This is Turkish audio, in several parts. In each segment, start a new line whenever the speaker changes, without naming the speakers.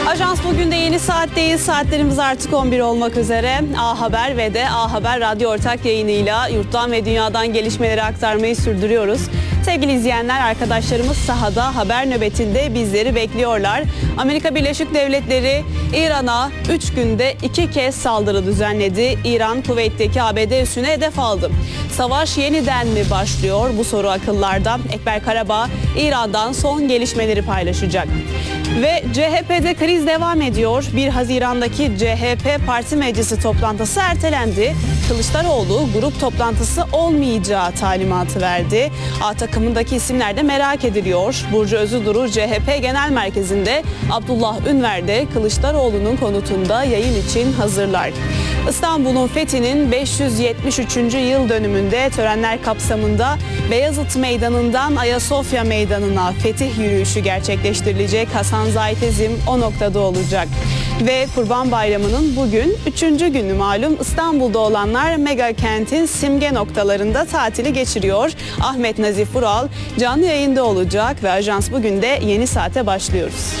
Ajans bugün de yeni saatteyiz. Saatlerimiz artık 11 olmak üzere. A Haber ve de A Haber Radyo ortak yayınıyla yurttan ve dünyadan gelişmeleri aktarmayı sürdürüyoruz. Sevgili izleyenler, arkadaşlarımız sahada haber nöbetinde bizleri bekliyorlar. Amerika Birleşik Devletleri İran'a 3 günde 2 kez saldırı düzenledi. İran, Kuveyt'teki ABD üssüne hedef aldı. Savaş yeniden mi başlıyor? Bu soru akıllarda. Ekber Karabağ, İran'dan son gelişmeleri paylaşacak. Ve CHP'de kriz devam ediyor. 1 Haziran'daki CHP Parti Meclisi toplantısı ertelendi. Kılıçdaroğlu grup toplantısı olmayacağı talimatı verdi. A takımındaki isimler de merak ediliyor. Burcu Özüdurur CHP Genel Merkezi'nde, Abdullah Ünver de Kılıçdaroğlu'nun konutunda yayın için hazırlar. İstanbul'un fethinin 573. yıl dönümünde törenler kapsamında Beyazıt Meydanı'ndan Ayasofya Meydanı'na fetih yürüyüşü gerçekleştirilecek. Hasan Zahit Ezim o noktada olacak. Ve Kurban Bayramı'nın bugün 3. günü malum. İstanbul'da olanlar mega kentin simge noktalarında tatili geçiriyor. Ahmet Nazif Ural canlı yayında olacak ve Ajans bugün de yeni saate başlıyoruz.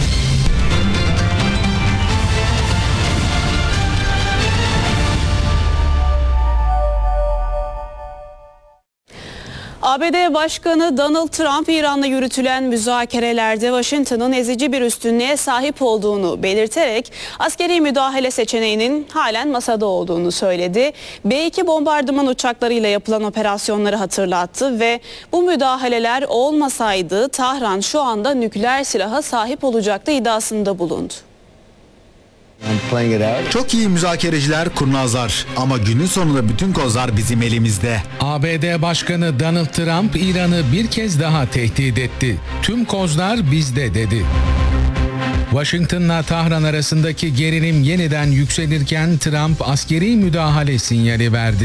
ABD Başkanı Donald Trump, İran'la yürütülen müzakerelerde Washington'ın ezici bir üstünlüğe sahip olduğunu belirterek askeri müdahale seçeneğinin halen masada olduğunu söyledi. B-2 bombardıman uçaklarıyla yapılan operasyonları hatırlattı ve bu müdahaleler olmasaydı Tahran şu anda nükleer silaha sahip olacaktı iddiasında bulundu.
Çok iyi müzakereciler, kurnazlar ama günün sonunda bütün kozlar bizim elimizde.
ABD Başkanı Donald Trump İran'ı bir kez daha tehdit etti. Tüm kozlar bizde dedi. Washington'la Tahran arasındaki gerilim yeniden yükselirken Trump askeri müdahale sinyali verdi.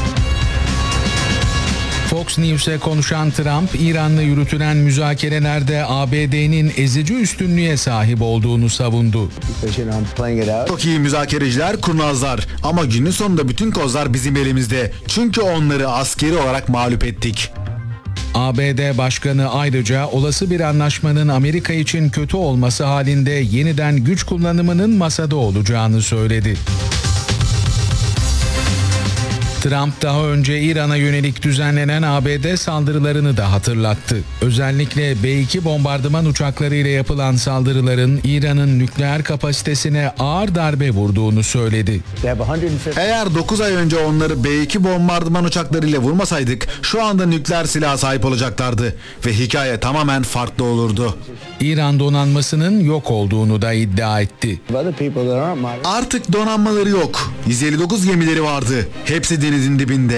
Fox News'e konuşan Trump, İran'la yürütülen müzakerelerde ABD'nin ezici üstünlüğe sahip olduğunu savundu.
Çok iyi müzakereciler, kurnazlar ama günün sonunda bütün kozlar bizim elimizde. Çünkü onları askeri olarak mağlup ettik.
ABD Başkanı ayrıca olası bir anlaşmanın Amerika için kötü olması halinde yeniden güç kullanımının masada olacağını söyledi. Trump daha önce İran'a yönelik düzenlenen ABD saldırılarını da hatırlattı. Özellikle B-2 bombardıman uçaklarıyla yapılan saldırıların İran'ın nükleer kapasitesine ağır darbe vurduğunu söyledi.
Eğer 9 ay önce onları B-2 bombardıman uçaklarıyla vurmasaydık şu anda nükleer silaha sahip olacaklardı ve hikaye tamamen farklı olurdu.
İran donanmasının yok olduğunu da iddia etti.
Artık donanmaları yok. 159 gemileri vardı. Hepsi denizin dibinde.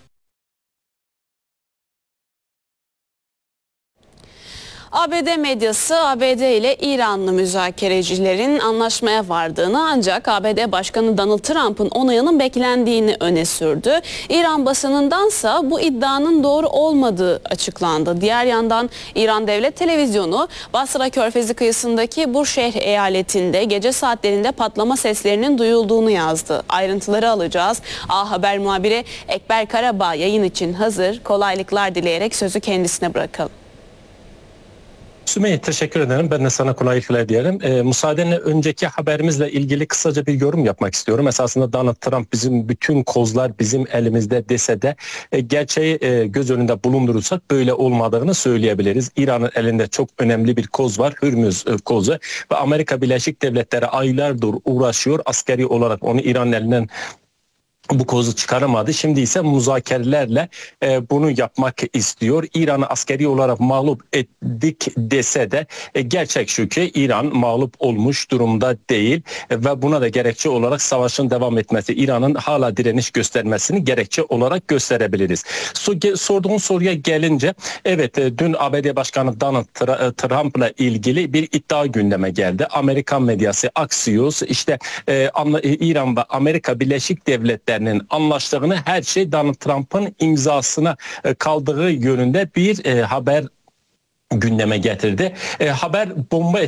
ABD medyası ABD ile İranlı müzakerecilerin anlaşmaya vardığını ancak ABD Başkanı Donald Trump'ın onayının beklendiğini öne sürdü. İran basınındansa bu iddianın doğru olmadığı açıklandı. Diğer yandan İran Devlet Televizyonu Basra Körfezi kıyısındaki Burşehir eyaletinde gece saatlerinde patlama seslerinin duyulduğunu yazdı. Ayrıntıları alacağız. A Haber muhabiri Ekber Karabağ yayın için hazır. Kolaylıklar dileyerek sözü kendisine bırakalım.
Sümeyye, teşekkür ederim. Ben de sana kolaylıklar diyelim. Müsaadenle önceki haberimizle ilgili kısaca bir yorum yapmak istiyorum. Esasında Donald Trump bizim bütün kozlar bizim elimizde dese de gerçeği göz önünde bulundurursak böyle olmadığını söyleyebiliriz. İran'ın elinde çok önemli bir koz var. Hürmüz kozu ve Amerika Birleşik Devletleri aylardır uğraşıyor. Askeri olarak onu İran'ın elinden bu kozu çıkaramadı. Şimdi ise müzakerelerle bunu yapmak istiyor. İran'ı askeri olarak mağlup ettik dese de gerçek şu ki İran mağlup olmuş durumda değil ve buna da gerekçe olarak savaşın devam etmesi, İran'ın hala direniş göstermesini gerekçe olarak gösterebiliriz. Sorduğun soruya gelince, evet, dün ABD Başkanı Donald Trump'la ilgili bir iddia gündeme geldi. Amerikan medyası Axios işte İran ve Amerika Birleşik Devletleri anlaştığını, her şey Donald Trump'ın imzasına kaldığı yönünde bir haber gündeme getirdi. Haber bomba